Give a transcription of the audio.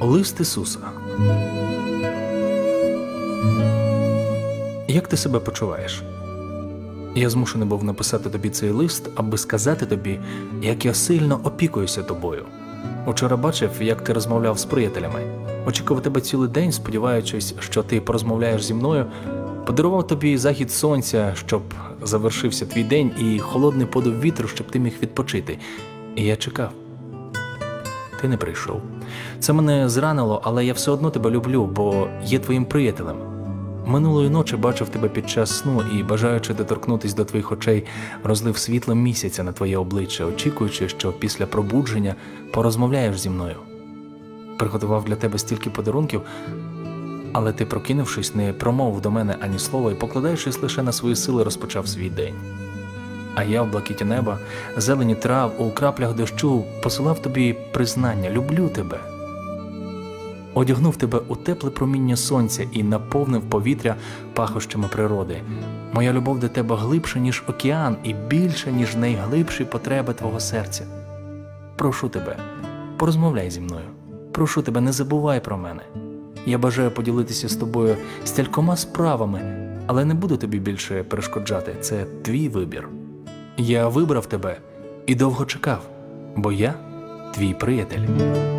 Лист Ісуса. Як ти себе почуваєш? Я змушений був написати тобі цей лист, аби сказати тобі, як я сильно опікуюся тобою. Учора бачив, як ти розмовляв з приятелями. Очікував тебе цілий день, сподіваючись, що ти порозмовляєш зі мною. Подарував тобі захід сонця, щоб завершився твій день, і холодний подув вітру, щоб ти міг відпочити. І я чекав. Ти не прийшов. Це мене зранило, але я все одно тебе люблю, бо є твоїм приятелем. Минулої ночі бачив тебе під час сну і, бажаючи доторкнутись до твоїх очей, розлив світло місяця на твоє обличчя, очікуючи, що після пробудження порозмовляєш зі мною. Приготував для тебе стільки подарунків, але ти, прокинувшись, не промовив до мене ані слова і, покладаючись лише на свої сили, розпочав свій день. А я в блакиті неба, зелені трав, у краплях дощу посилав тобі признання «люблю тебе». Одягнув тебе у тепле проміння сонця і наповнив повітря пахощами природи. Моя любов до тебе глибша, ніж океан, і більша, ніж найглибші потреби твого серця. Прошу тебе, порозмовляй зі мною. Прошу тебе, не забувай про мене. Я бажаю поділитися з тобою стількома справами, але не буду тобі більше перешкоджати. Це твій вибір. Я вибрав тебе і довго чекав, бо я твій приятель.